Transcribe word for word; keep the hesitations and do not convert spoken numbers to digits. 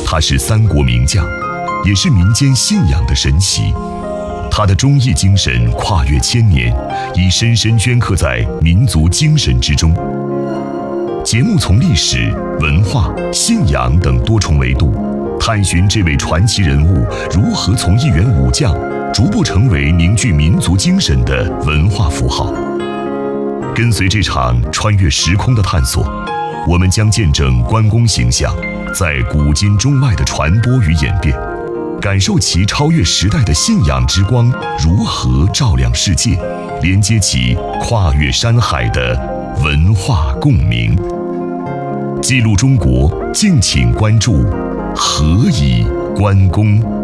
他是三国名将，也是民间信仰的神奇。他的忠义精神跨越千年，已深深镌刻在民族精神之中。节目从历史、文化、信仰等多重维度，探寻这位传奇人物如何从一员武将逐步成为凝聚民族精神的文化符号。跟随这场穿越时空的探索，我们将见证关公形象在古今中外的传播与演变，感受其超越时代的信仰之光如何照亮世界，连接起跨越山海的文化共鸣。记录中国，敬请关注何以关公。